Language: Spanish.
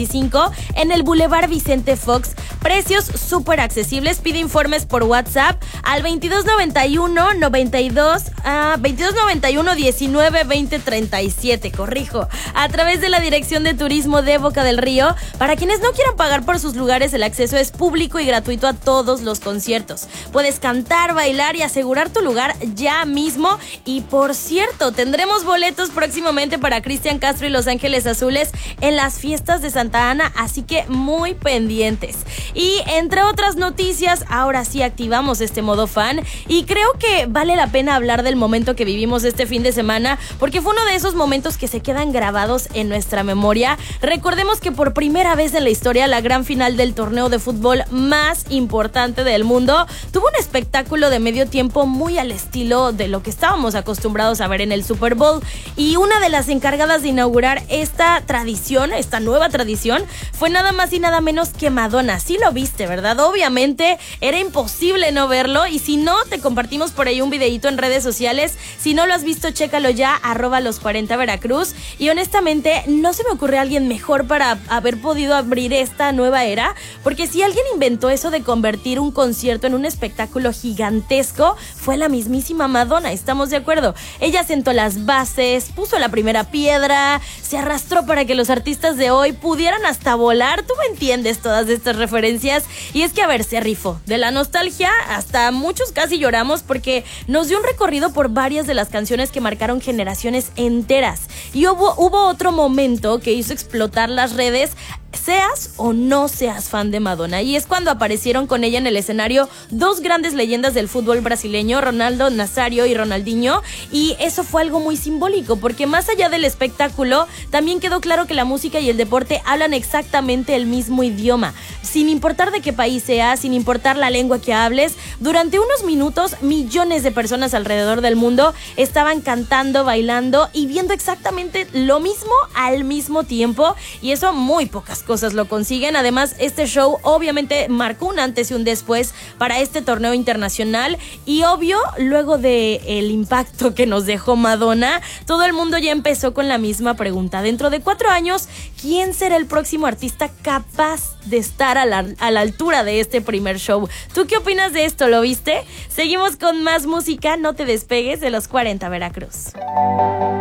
25 en el Boulevard Vicente Fox. Precios súper accesibles. Pide informes por WhatsApp al 2291 19 20 37, corrijo, a través de la Dirección de Turismo de Boca del Río. Para quienes no quieran pagar por sus lugares, el acceso es público y gratuito a todos los conciertos. Puedes cantar, bailar y asegurar tu lugar ya mismo. Y por cierto, tendremos boletos próximamente para Cristian Castro y Los Ángeles Azules en las fiestas de Santa Ana, así que muy pendientes. Y entre otras noticias, ahora sí activamos este modo fan y creo que vale la pena hablar del momento que vivimos este fin de semana, porque fue uno de esos momentos que se quedan grabados en nuestra memoria. Recordemos que por primera vez en la historia, la gran final del torneo de fútbol más importante del mundo tuvo un espectáculo de medio tiempo muy al estilo de lo que estábamos acostumbrados a ver en el Super Bowl. Y una de las encargadas de inaugurar esta tradición, esta nueva tradición, fue nada más y nada menos que Madonna. Sí lo viste, ¿verdad? Obviamente era imposible no verlo, y si no, te compartimos por ahí un videito en redes sociales. Si no lo has visto, chécalo ya, @los40 Veracruz. Y honestamente, no se me ocurre alguien mejor para haber podido abrir esta nueva era, porque si alguien inventó eso de convertir un concierto en un espectáculo gigantesco, fue la mismísima Madonna, ¿estamos de acuerdo? Ella sentó las bases, puso la primera piedra, se arrastró para que los artistas de hoy pudieran hasta volar. Tú me entiendes todas estas referencias. Y es que, a ver, se rifó. De la nostalgia hasta muchos casi lloramos, porque nos dio un recorrido por varias de las canciones que marcaron generaciones enteras. Y hubo otro momento que hizo explotar las redes, seas o no seas fan de Madonna, y es cuando aparecieron con ella en el escenario dos grandes leyendas del fútbol brasileño, Ronaldo Nazário y Ronaldinho, y eso fue algo muy simbólico, porque más allá del espectáculo, también quedó claro que la música y el deporte hablan exactamente el mismo idioma, sin importar de qué país seas, sin importar la lengua que hables. Durante unos minutos, millones de personas alrededor del mundo estaban cantando, bailando y viendo exactamente lo mismo al mismo tiempo, y eso muy pocas cosas lo consiguen. Además, este show obviamente marcó un antes y un después para este torneo internacional, y obvio, luego del impacto que nos dejó Madonna, todo el mundo ya empezó con la misma pregunta: dentro de 4 años, ¿quién será el próximo artista capaz de estar a la altura de este primer show? ¿Tú qué opinas de esto? ¿Lo viste? Seguimos con más música, no te despegues de los 40 Veracruz.